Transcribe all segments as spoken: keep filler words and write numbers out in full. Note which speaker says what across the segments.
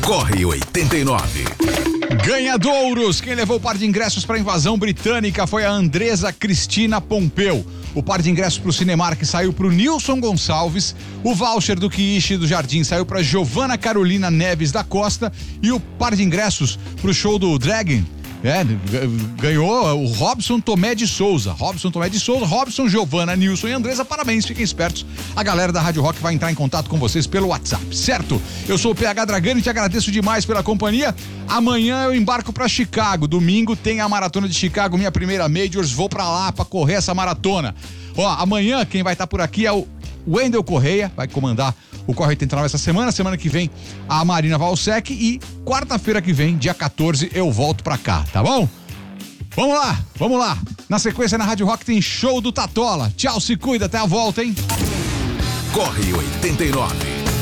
Speaker 1: Corre oitenta e nove.
Speaker 2: Ganhadouros, quem levou o par de ingressos para a invasão britânica foi a Andresa Cristina Pompeu. O par de ingressos para o Cinemark saiu para o Nilson Gonçalves, o voucher do Quiche do Jardim saiu para Giovana Carolina Neves da Costa e o par de ingressos para o show do Dragon, é, ganhou o Robson Tomé de Souza. Robson Tomé de Souza, Robson, Giovana, Nilson e Andresa, parabéns, fiquem espertos. A galera da Rádio Rock vai entrar em contato com vocês pelo WhatsApp, certo? Eu sou o P H Dragani e te agradeço demais pela companhia. Amanhã eu embarco pra Chicago, domingo tem a Maratona de Chicago, minha primeira Majors, vou pra lá pra correr essa maratona. Ó, amanhã quem vai estar por aqui é o Wendel Correia, vai comandar o Corre oitenta e nove essa semana, semana que vem a Marina Valsec e quarta-feira que vem, dia quatorze, eu volto pra cá, tá bom? Vamos lá, vamos lá. Na sequência na Rádio Rock tem show do Tatola. Tchau, se cuida, até a volta, hein?
Speaker 1: Corre oitenta e nove.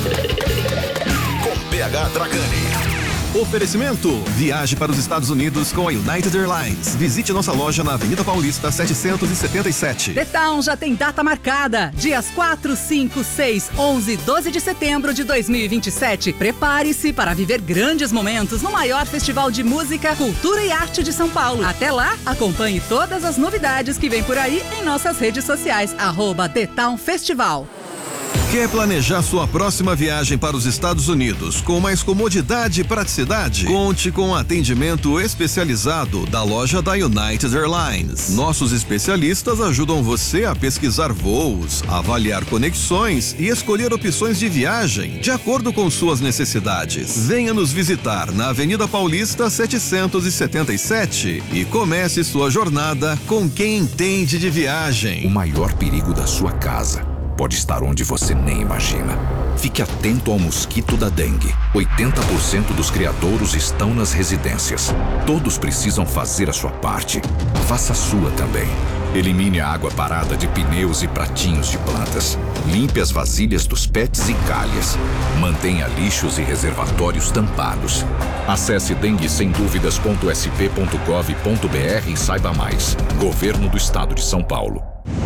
Speaker 1: Com P H Dragani.
Speaker 3: Oferecimento: viaje para os Estados Unidos com a United Airlines. Visite nossa loja na Avenida Paulista setecentos e setenta e sete.
Speaker 4: The Town já tem data marcada. Dias quatro, cinco, seis, onze e doze de setembro de dois mil e vinte e sete. Prepare-se para viver grandes momentos no maior festival de música, cultura e arte de São Paulo. Até lá, acompanhe todas as novidades que vem por aí em nossas redes sociais. Arroba The Town Festival.
Speaker 3: Quer planejar sua próxima viagem para os Estados Unidos com mais comodidade e praticidade? Conte com o atendimento especializado da loja da United Airlines. Nossos especialistas ajudam você a pesquisar voos, avaliar conexões e escolher opções de viagem de acordo com suas necessidades. Venha nos visitar na Avenida Paulista setecentos e setenta e sete e comece sua jornada com quem entende de viagem.
Speaker 1: O maior perigo da sua casa pode estar onde você nem imagina. Fique atento ao mosquito da dengue. oitenta por cento dos criadouros estão nas residências. Todos precisam fazer a sua parte. Faça a sua também. Elimine a água parada de pneus e pratinhos de plantas. Limpe as vasilhas dos pets e calhas. Mantenha lixos e reservatórios tampados. Acesse dengue sem dúvidas ponto s p ponto gov ponto b r e saiba mais. Governo do Estado de São Paulo.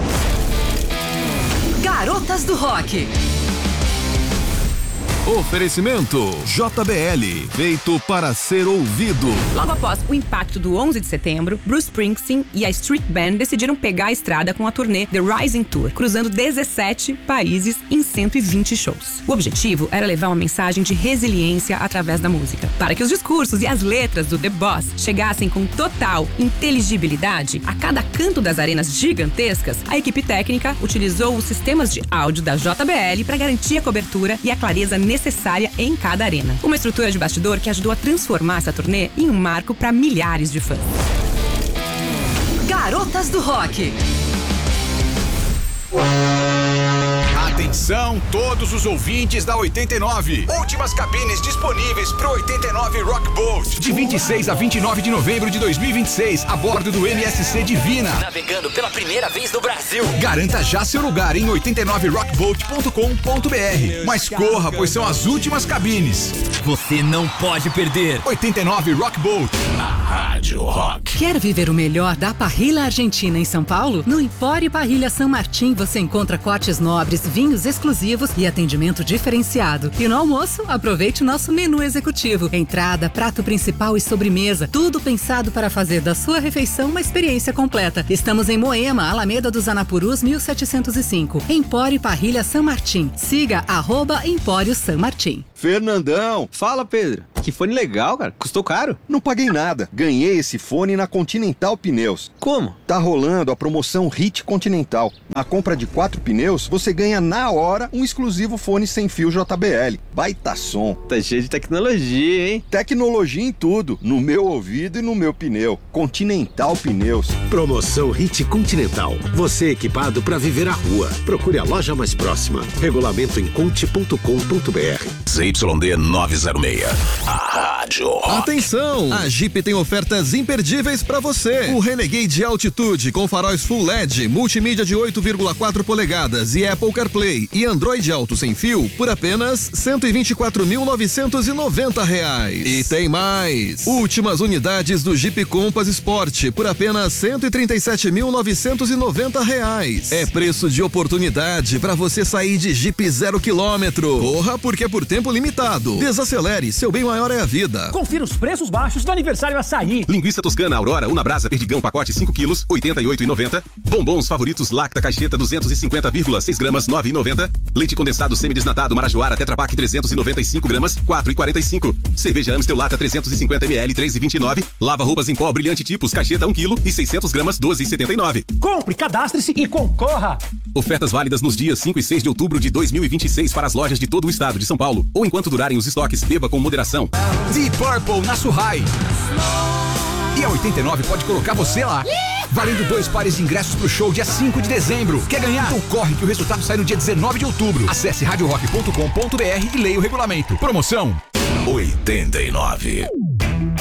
Speaker 4: Garotas do Rock.
Speaker 3: Oferecimento J B L, feito para ser ouvido.
Speaker 5: Logo após o impacto do onze de setembro, Bruce Springsteen e a Street Band decidiram pegar a estrada com a turnê The Rising Tour, cruzando dezessete países em cento e vinte shows. O objetivo era levar uma mensagem de resiliência através da música, para que os discursos e as letras do The Boss chegassem com total inteligibilidade a cada canto das arenas gigantescas. A equipe técnica utilizou os sistemas de áudio da J B L para garantir a cobertura e a clareza necessária necessária em cada arena. Uma estrutura de bastidor que ajudou a transformar essa turnê em um marco para milhares de fãs.
Speaker 4: Garotas do Rock.
Speaker 2: Atenção, todos os ouvintes da oitenta e nove. Últimas cabines disponíveis pro oitenta e nove Rock Boat. De vinte e seis a vinte e nove de novembro de dois mil e vinte e seis, a bordo do M S C Divina.
Speaker 6: Navegando pela primeira vez no Brasil.
Speaker 2: Garanta já seu lugar em oitenta e nove rock boat ponto com ponto b r. Mas corra, pois são as últimas cabines.
Speaker 6: Você não pode perder.
Speaker 2: oitenta e nove Rock Boat.
Speaker 1: Na Rádio Rock.
Speaker 4: Quer viver o melhor da parrilha argentina em São Paulo? No Empório Parrilha San Martín você encontra cortes nobres, vinhos exclusivos e atendimento diferenciado. E no almoço, aproveite o nosso menu executivo. Entrada, prato principal e sobremesa. Tudo pensado para fazer da sua refeição uma experiência completa. Estamos em Moema, Alameda dos Anapurus, mil setecentos e cinco. Empório Parrilha San Martín. Siga arroba Empório San Martín.
Speaker 7: Fernandão, fala Pedro. Que fone legal, cara. Custou caro? Não paguei nada. Ganhei esse fone na Continental Pneus. Como? Tá rolando a promoção Hit Continental. Na compra de quatro pneus, você ganha na hora um exclusivo fone sem fio J B L. Baita som.
Speaker 8: Tá cheio de tecnologia, hein?
Speaker 7: Tecnologia em tudo. No meu ouvido e no meu pneu. Continental Pneus.
Speaker 9: Promoção Hit Continental. Você equipado para viver a rua. Procure a loja mais próxima. Regulamento em conte ponto com ponto b r.
Speaker 1: Z Y D novecentos e seis. A Rádio Rock.
Speaker 3: Atenção! A Jeep tem ofertas imperdíveis para você. O Renegade Altitude com faróis Full L E D, multimídia de oito vírgula quatro polegadas e Apple CarPlay e Android Auto sem fio por apenas cento e vinte e quatro mil novecentos e noventa reais. E tem mais! Últimas unidades do Jeep Compass Sport por apenas cento e trinta e sete mil novecentos e noventa reais. É preço de oportunidade para você sair de Jeep zero quilômetro. Corra porque é por tempo limitado. Desacelere, seu bem maior maior é a vida.
Speaker 10: Confira os preços baixos do aniversário Açaí.
Speaker 11: Linguiça toscana Aurora Una Brasa Perdigão pacote cinco quilos, oitenta e oito reais e noventa centavos. Bombons favoritos Lacta Caixeta duzentos e cinquenta vírgula seis gramas, nove reais e noventa centavos. Leite condensado semidesnatado Marajoara Tetra Pak trezentos e noventa e cinco gramas, quatro reais e quarenta e cinco centavos. Cerveja Amstel Lata trezentos e cinquenta mililitros, três reais e vinte e nove centavos. Lava roupas em pó brilhante tipos Caixeta um quilo e seiscentos gramas, doze reais e setenta e nove centavos.
Speaker 10: Compre, cadastre-se e concorra.
Speaker 11: Ofertas válidas nos dias cinco e seis de outubro de dois mil e vinte e seis para as lojas de todo o estado de São Paulo ou enquanto durarem os estoques. Beba com moderação.
Speaker 2: Deep Purple na Surrai. E a oitenta e nove pode colocar você lá. Valendo dois pares de ingressos pro show dia cinco de dezembro. Quer ganhar? Então corre que o resultado sai no dia dezenove de outubro. Acesse rádio rock ponto com ponto br e leia o regulamento. Promoção
Speaker 1: oitenta e nove.